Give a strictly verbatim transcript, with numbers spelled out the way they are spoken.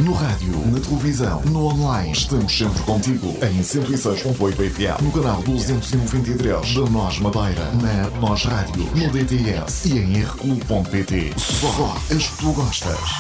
No rádio, na televisão, no online. Estamos sempre contigo. Em cento e seis ponto oito F M. No canal duzentos e noventa e três da Nós Madeira. Na Nós Rádio. No D T S. E em r u ponto p t. Só as que tu gostas.